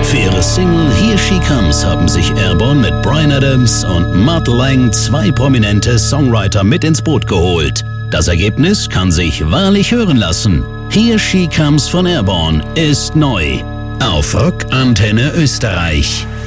Für ihre Single Here She Comes haben sich Airborne mit Bryan Adams und Mutt Lange 2 prominente Songwriter mit ins Boot geholt. Das Ergebnis kann sich wahrlich hören lassen. Here She Comes von Airborne ist neu auf Rock Antenne Österreich.